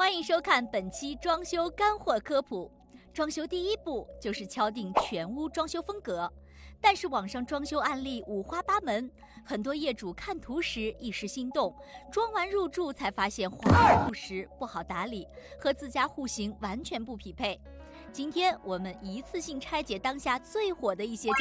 欢迎收看本期装修干货科普。装修第一步就是敲定全屋装修风格，但是网上装修案例五花八门，很多业主看图时一时心动，装完入住才发现华而不实，不好打理，和自家户型完全不匹配。今天我们一次性拆解当下最火的一些家